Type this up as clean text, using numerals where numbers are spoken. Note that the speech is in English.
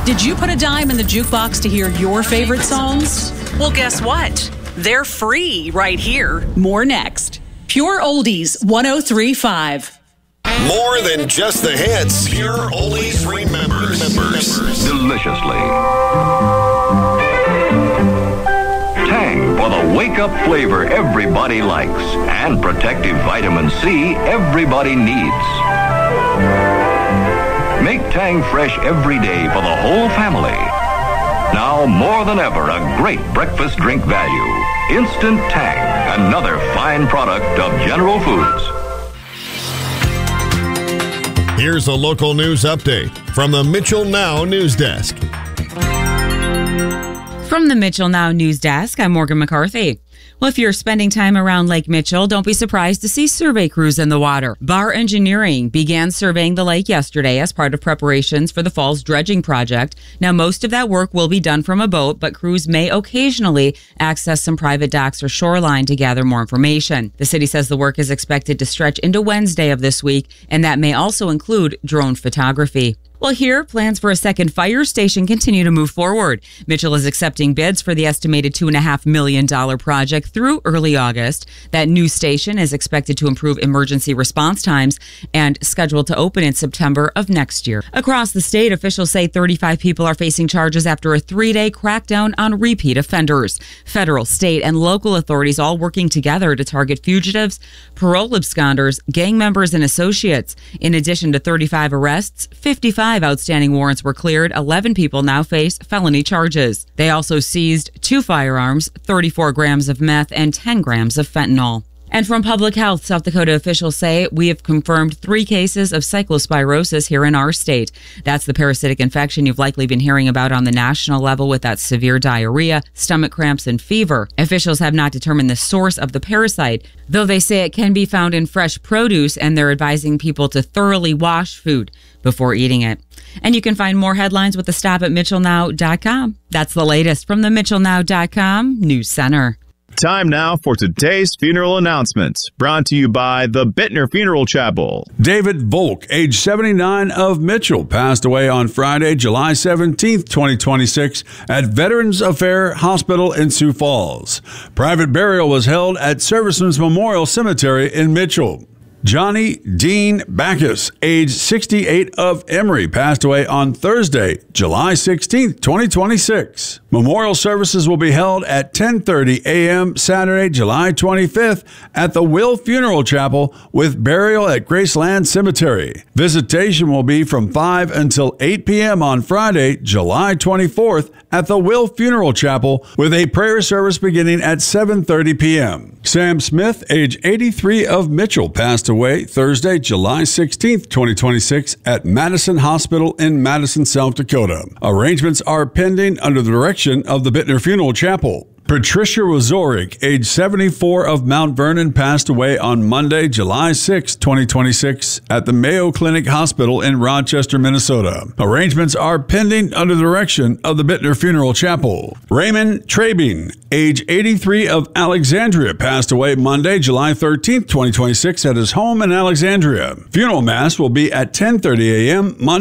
Did you put a dime in the jukebox to hear your favorite songs? Well, guess what? They're free right here. More next. Pure Oldies 103.5. More than just the hits. Pure Oldies remembers. Deliciously. Tang for the wake-up flavor everybody likes and protective vitamin C everybody needs. Make Tang fresh every day for the whole family. Now, more than ever, a great breakfast drink value. Instant Tang, another fine product of General Foods. Here's a local news update from the Mitchell Now News Desk. From the Mitchell Now News Desk, I'm Morgan McCarthy. Well, if you're spending time around Lake Mitchell, don't be surprised to see survey crews in the water. Bar Engineering began surveying the lake yesterday as part of preparations for the fall's dredging project. Now, most of that work will be done from a boat, but crews may occasionally access some private docks or shoreline to gather more information. The city says the work is expected to stretch into Wednesday of this week, and that may also include drone photography. Well, here, plans for a second fire station continue to move forward. Mitchell is accepting bids for the estimated $2.5 million project through early August. That new station is expected to improve emergency response times and scheduled to open in September of next year. Across the state, officials say 35 people are facing charges after a 3-day crackdown on repeat offenders. Federal, state, and local authorities all working together to target fugitives, parole absconders, gang members, and associates. In addition to 35 arrests, 55 outstanding warrants were cleared. 11 people now face felony charges. They also seized 2 firearms, 34 grams of meth, and 10 grams of fentanyl. And from Public Health, South Dakota officials say we have confirmed 3 cases of cyclospirosis here in our state. That's the parasitic infection you've likely been hearing about on the national level with that severe diarrhea, stomach cramps, and fever. Officials have not determined the source of the parasite, though they say it can be found in fresh produce, and they're advising people to thoroughly wash food before eating it. And you can find more headlines with a stop at MitchellNow.com. That's the latest from the MitchellNow.com News Center. Time now for today's funeral announcements, brought to you by the Bittner Funeral Chapel. David Volk, age 79 of Mitchell, passed away on Friday, July 17th, 2026, at Veterans Affairs Hospital in Sioux Falls. Private burial was held at Servicemen's Memorial Cemetery in Mitchell. Johnny Dean Backus, age 68 of Emory, passed away on Thursday, July 16th, 2026. Memorial services will be held at 10:30 a.m. Saturday, July 25th at the Will Funeral Chapel with burial at Graceland Cemetery. Visitation will be from 5 until 8 p.m. on Friday, July 24th at the Will Funeral Chapel with a prayer service beginning at 7:30 p.m. Sam Smith, age 83 of Mitchell, passed away Thursday, July 16th, 2026 at Madison Hospital in Madison, South Dakota. Arrangements are pending under the direction of the Bittner Funeral Chapel. Patricia Wazorik, age 74 of Mount Vernon, passed away on Monday, July 6, 2026 at the Mayo Clinic Hospital in Rochester, Minnesota. Arrangements are pending under the direction of the Bittner Funeral Chapel. Raymond Trabing, age 83 of Alexandria, passed away Monday, July 13, 2026 at his home in Alexandria. Funeral mass will be at 10:30 a.m. Monday,